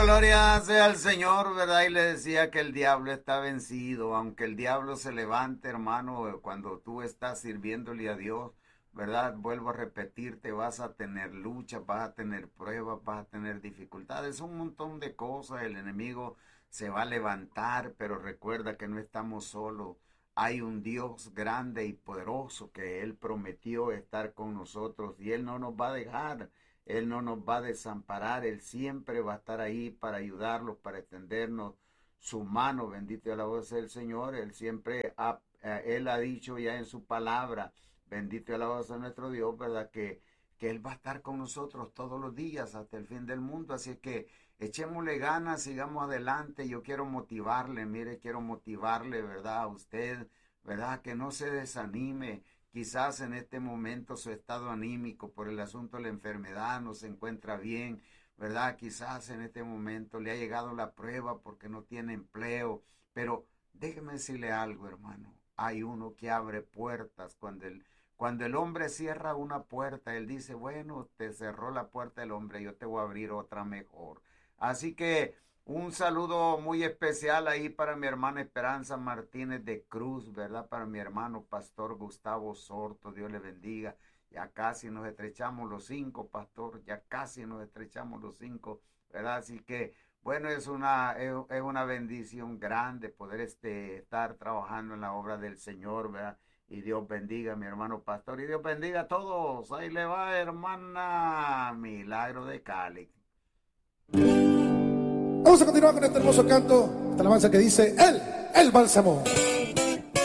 Gloria sea al Señor, ¿verdad? Y le decía que el diablo está vencido, aunque el diablo se levante, hermano, cuando tú estás sirviéndole a Dios, ¿verdad? Vuelvo a repetirte, vas a tener luchas, vas a tener pruebas, vas a tener dificultades, un montón de cosas, el enemigo se va a levantar, pero recuerda que no estamos solos. Hay un Dios grande y poderoso que Él prometió estar con nosotros y Él no nos va a dejar. Él no nos va a desamparar, Él siempre va a estar ahí para ayudarlos, para extendernos su mano, bendito y alabado sea el Señor. Él siempre Él ha dicho ya en su palabra, bendito y alabado sea nuestro Dios, ¿verdad? Que Él va a estar con nosotros todos los días hasta el fin del mundo. Así que echémosle ganas, sigamos adelante. Yo quiero motivarle, mire, quiero motivarle, ¿verdad? A usted, ¿verdad? Que no se desanime. Quizás en este momento su estado anímico por el asunto de la enfermedad no se encuentra bien, ¿verdad? Quizás en este momento le ha llegado la prueba porque no tiene empleo, pero déjeme decirle algo, hermano. Hay uno que abre puertas. Cuando el hombre cierra una puerta, él dice, bueno, te cerró la puerta el hombre, yo te voy a abrir otra mejor. Así que un saludo muy especial ahí para mi hermana Esperanza Martínez de Cruz, ¿verdad? Para mi hermano Pastor Gustavo Sorto, Dios le bendiga. Ya casi nos estrechamos los cinco, Pastor, ya casi nos estrechamos los cinco, ¿verdad? Así que, bueno, es una bendición grande poder estar trabajando en la obra del Señor, ¿verdad? Y Dios bendiga a mi hermano Pastor y Dios bendiga a todos. Ahí le va, hermana Milagro de Cali. Vamos a continuar con este hermoso canto, esta alabanza que dice, el bálsamo.